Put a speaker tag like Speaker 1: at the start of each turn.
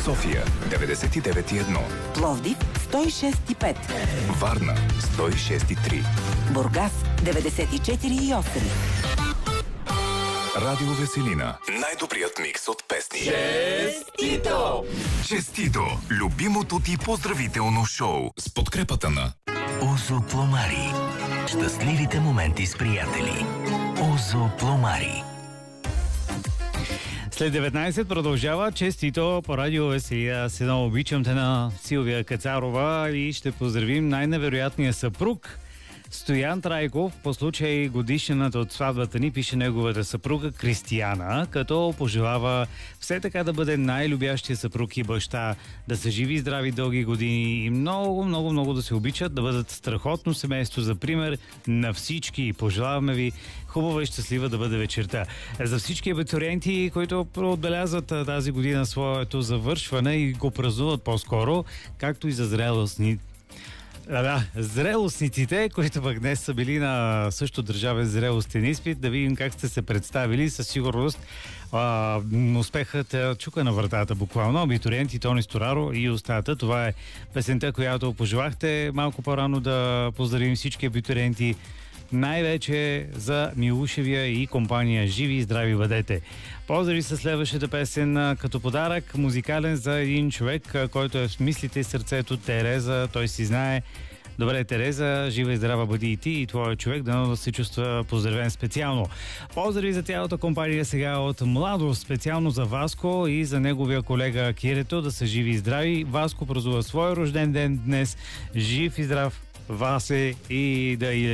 Speaker 1: София 99,1,
Speaker 2: Пловдив 106,5,
Speaker 1: Варна 106,3,
Speaker 2: Бургас 94,8.
Speaker 1: Радио Веселина. Най-добрият микс от песни.
Speaker 3: Честито!
Speaker 1: Честито! Любимото ти поздравително шоу с подкрепата на
Speaker 4: Озо Пломари. Щастливите моменти с приятели. Озо Пломари.
Speaker 5: След 19 продължава Честито по радио Веселия. С едно обичам те на Силвия Кацарова и ще поздравим най-невероятния съпруг Стоян Трайков. По случай годишнината от сватбата ни пише неговата съпруга Кристияна, като пожелава все така да бъде най-любящия съпруг и баща, да са живи, здрави, дълги години и много да се обичат, да бъдат страхотно семейство за пример на всички. Пожелаваме ви хубава и щастлива да бъде вечерта. За всички абитуриенти, които отбелязват тази година своето завършване и го празнуват по-скоро, както и за зрелостниците, които пък днес са били на също държавен зрелостен изпит, да видим как сте се представили. Със сигурност успехът чука на вратата буквално. Абитуриенти Тони Стораро и устата. Това е песента, която пожелахте малко по-рано да поздравим всички абитуриенти. Най-вече за Милушевия и компания. Живи и здрави бъдете! Поздрави със следващата песен като подарък, музикален за един човек, който е в мислите и сърцето, Тереза. Той си знае. Добре, Тереза, жива и здрава бъди и ти и твоя човек, да се чувства поздравен специално. Поздрави за цялата компания сега от Младо, специално за Васко и за неговия колега Кирето, да са живи и здрави. Васко празнува своя рожден ден днес. Жив и здрав, Васе, и да